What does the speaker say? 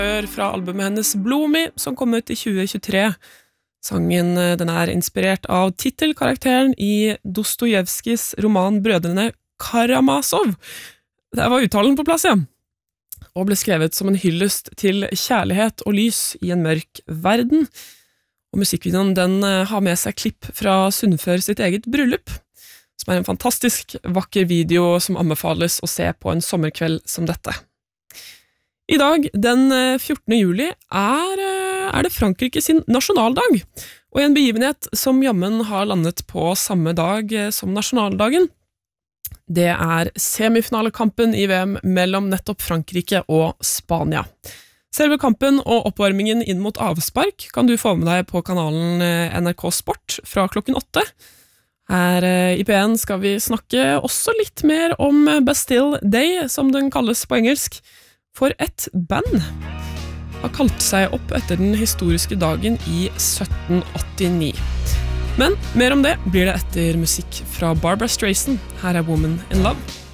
Fra albumet hennes Bloomy, som kom ut i 2023. Sangen den inspirert av titelkarakteren i Dostojevskis roman Brødrene Karamazov. Det var uttalen på plass, ja. Og ble skrevet som en hyllest til kjærlighet og lys i en mørk verden. Og musikkvideoen den har med seg klipp fra Sundfør sitt eget bryllup, som en fantastisk vakker video som anbefales å se på en sommerkveld som dette. I dag, den 14. juli, er det Frankrike sin nasjonaldag, og en begivenhet som jammen har landet på samme dag som nasjonaldagen. Det semifinalekampen i VM mellom nettopp Frankrike og Spania. Selve kampen og oppvarmingen inn mot avspark kan du få med deg på kanalen NRK Sport fra klokken 8. Her i P1 skal vi snakke også litt mer om Bastille Day, som den kalles på engelsk. For et band har kalt seg opp etter den historiske dagen i 1789. Men mer om det blir det etter musikk fra Barbra Streisand. Her Woman in Love.